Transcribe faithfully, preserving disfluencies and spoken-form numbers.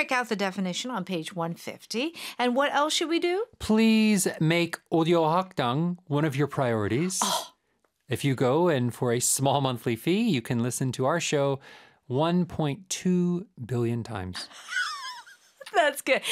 check out the definition on page one fifty. And what else should we do? Please make audio 학당 one of your priorities. Oh. If you go and for a small monthly fee, you can listen to our show one point two billion times. That's good.